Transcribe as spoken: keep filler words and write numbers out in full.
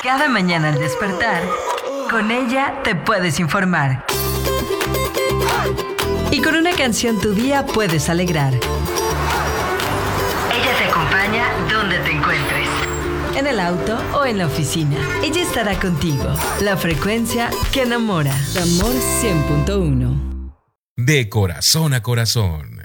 Cada mañana al despertar, con ella te puedes informar. Y con una canción tu día puedes alegrar. Ella te acompaña donde te encuentres. En el auto o en la oficina. Ella estará contigo. La frecuencia que enamora. Amor cien punto uno. De corazón a corazón.